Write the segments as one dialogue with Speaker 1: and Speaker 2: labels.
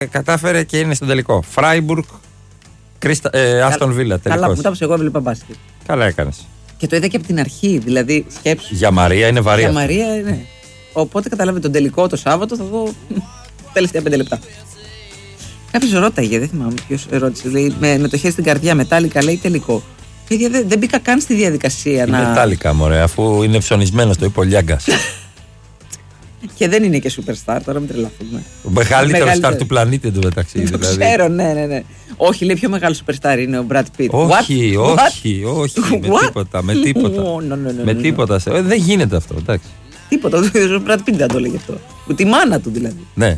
Speaker 1: κατάφερε και είναι στον τελικό. Φράιμπουργκ, Άστον Βίλα.
Speaker 2: Καλά που τα εγώ έβλεπα μπάσκετ.
Speaker 1: Καλά έκανες.
Speaker 2: Και το είδα και από την αρχή, δηλαδή σκέψου.
Speaker 1: Για Μαρία είναι βαρύ.
Speaker 2: Για Μαρία είναι. Οπότε καταλάβει τον τελικό το Σάββατο, θα δω τελευταία 5 λεπτά. Κάποιος ρώταγε, δεν θυμάμαι ποιος ρώτησε. Λέει, με το χέρι στην καρδιά, μετάλλικα, λέει τελικό. Παιδιά, δεν μπήκα καν στη διαδικασία
Speaker 1: να. Μετάλλικα, μωρέ, αφού είναι ψωνισμένο, το είπε ο Λιάγκας.
Speaker 2: Και δεν είναι και superstar, τώρα μην τρελαθούμε.
Speaker 1: Ο μεγαλύτερο star του πλανήτη εντωμεταξύ.
Speaker 2: Δηλαδή. Ξέρω, ναι. Όχι, λέει πιο μεγάλο superstar είναι ο Brad Pitt.
Speaker 1: Όχι. Με τίποτα. Δεν γίνεται αυτό, εντάξει.
Speaker 2: Τίποτα. Ο Brad Pitt δεν το έλεγε αυτό. Τη μάνα του δηλαδή.
Speaker 1: Ναι.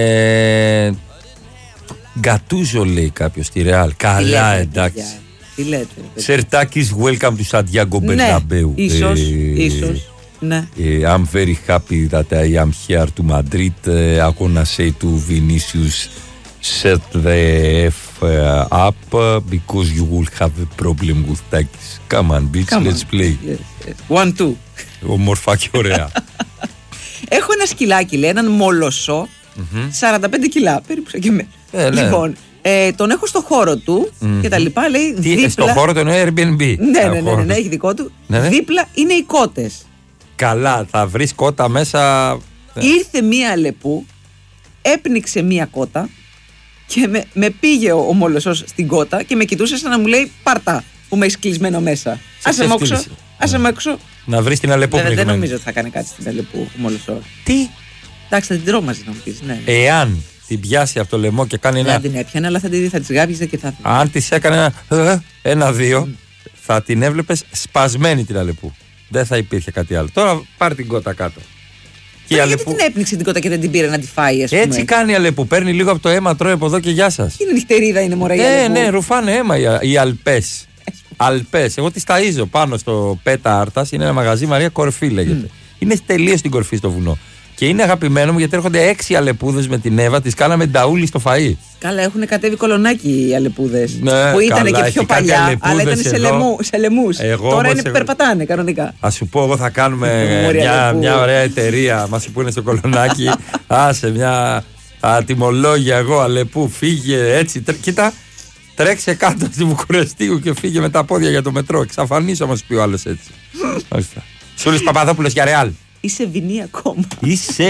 Speaker 1: Γκατούζο λέει κάποιο στη Ρεάλ. Καλά, εντάξει.
Speaker 2: Τι λέτε.
Speaker 1: Σερτάκης, welcome to Santiago Bernabeu.
Speaker 2: Ίσως. Ναι.
Speaker 1: I'm very happy that I am here to Madrid. I'm gonna say to Vinicius, set the F up because you will have a problem with Takis. Come on, bitch, let's play.
Speaker 2: Yes. 1-2.
Speaker 1: Ομορφά και ωραία.
Speaker 2: Έχω ένα σκυλάκι, λέει, έναν μολοσσό, 45 κιλά, περίπου σαν και εμένα. Λοιπόν, τον έχω στο χώρο του και τα λοιπά, λέει, δίπλα...
Speaker 1: Στο χώρο του εννοεί Airbnb.
Speaker 2: Ναι, έχει δικό του. Δίπλα είναι οι κότες.
Speaker 1: Καλά, θα βρεις κότα μέσα.
Speaker 2: Ήρθε μία αλεπού, έπνιξε μία κότα και με πήγε ο μολοσσός στην κότα και με κοιτούσε σαν να μου λέει πάρτα που με έχεις κλεισμένο μέσα. Άσε με έξω.
Speaker 1: Να βρεις την αλεπού πνιγμένη.
Speaker 2: Δεν νομίζω ότι θα κάνει κάτι στην αλεπού ο μολοσσός.
Speaker 1: Τι?
Speaker 2: Εντάξει, θα την τρώω μαζί να μου πεις. Ναι.
Speaker 1: Εάν την πιάσει από το λαιμό και κάνει ένα.
Speaker 2: Δεν την έπιανε, αλλά θα της γάβιζε και θα.
Speaker 1: Αν της έκανε ένα-δύο, θα την έβλεπες σπασμένη την αλεπού. Δεν θα υπήρχε κάτι άλλο. Τώρα πάρει την κότα κάτω.
Speaker 2: Γιατί την έπνιξε την κότα και δεν την πήρε να τη φάει, ας πούμε.
Speaker 1: Έτσι κάνει η αλεπού. Παίρνει λίγο από το αίμα, τρώει από εδώ και γεια σας.
Speaker 2: Είναι νυχτερίδα, είναι μωρά η αλεπού.
Speaker 1: Ναι, ρουφάνε αίμα οι αλπές. Αλπές. Εγώ τις ταΐζω πάνω στο Πέτα Άρτας. Είναι ένα μαγαζί, Μαρία Κορφή λέγεται. Είναι τελείως στην κορφή στο βουνό. Και είναι αγαπημένο μου γιατί έρχονται 6 αλεπούδες με την Εύα, τις κάναμε νταούλι στο φαΐ.
Speaker 2: Καλά, έχουν κατέβει κολονάκι οι αλεπούδες. Ναι, που ήταν και πιο παλιά, αλλά ήταν σε λαιμούς. Τώρα είναι περπατάνε κανονικά.
Speaker 1: Ας σου πω, εγώ θα κάνουμε μια ωραία εταιρεία. Μας πούνε στο κολονάκι. Άσε μια ατιμολόγια εγώ, αλεπού, φύγε έτσι. Κοίτα, τρέξε κάτω στη Βουκουρεστίου και φύγε με τα πόδια για το μετρό. Εξαφανίσω, μας πει ο άλλος έτσι. Σούλης Παπαδόπουλος για Ρεάλ.
Speaker 2: Είσαι βινή ακόμα.
Speaker 1: Είσαι.